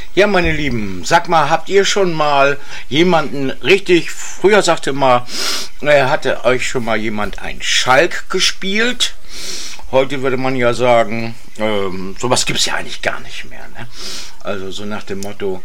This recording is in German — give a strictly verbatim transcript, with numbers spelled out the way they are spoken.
Ja, meine Lieben, sag mal, habt ihr schon mal jemanden richtig, früher sagte mal, äh, hatte euch schon mal jemand ein Schalk gespielt? Heute würde man ja sagen, ähm, sowas gibt es ja eigentlich gar nicht mehr. Ne? Also so nach dem Motto,